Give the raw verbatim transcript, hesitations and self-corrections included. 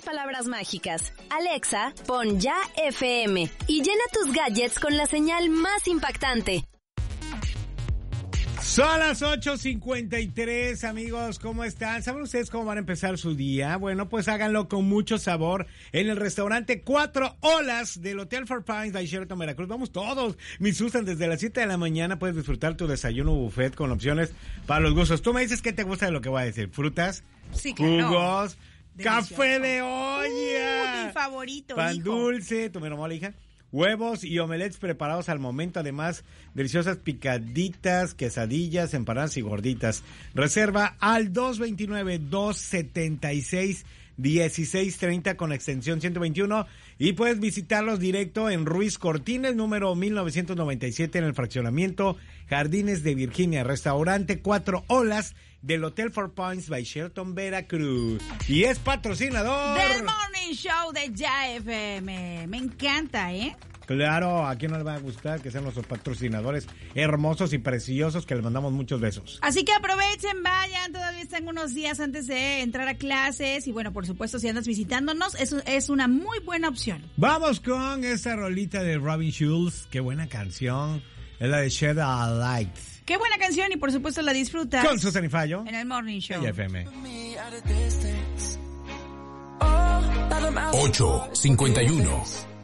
palabras mágicas. Alexa, pon Ya F M y llena tus gadgets con la señal más impactante. Son las ocho cincuenta y tres, amigos, ¿cómo están? ¿Saben ustedes cómo van a empezar su día? Bueno, pues háganlo con mucho sabor en el restaurante Cuatro Olas del Hotel Four Pines by Sheraton Veracruz. Vamos todos, mi Susan, desde las siete de la mañana puedes disfrutar tu desayuno buffet con opciones para los gustos. Tú me dices qué te gusta de lo que voy a decir. ¿Frutas? Sí, claro. ¿Jugos? Delicioso. ¡Café de olla! Uh, mi favorito, Pan hijo. dulce, ¿tu mero mole, hija? Huevos y omelets preparados al momento, además deliciosas picaditas, quesadillas, empanadas y gorditas. Reserva al dos veintinueve, dos setenta y seis, dieciséis treinta con extensión ciento veintiuno y puedes visitarlos directo en Ruiz Cortines, número mil novecientos noventa y siete en el fraccionamiento Jardines de Virginia. Restaurante Cuatro Olas del Hotel Four Points by Sheraton Veracruz. Y es patrocinador del Morning Show de Ya F M. Me encanta, ¿eh? Claro, a quién no le va a gustar que sean nuestros patrocinadores hermosos y preciosos, que les mandamos muchos besos. Así que aprovechen, vayan, todavía están unos días antes de entrar a clases y bueno, por supuesto, si andas visitándonos, eso es una muy buena opción. Vamos con esta rolita de Robin Schulz, qué buena canción, es la de Shed a Light. Qué buena canción y por supuesto la disfrutas. Con Susan y Fallo. En el Morning Show. Y F M. ocho cincuenta y uno.